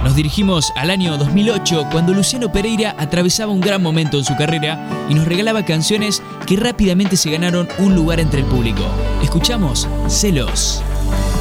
Nos dirigimos al año 2008, cuando Luciano Pereira atravesaba un gran momento en su carrera y nos regalaba canciones que rápidamente se ganaron un lugar entre el público. Escuchamos Celos.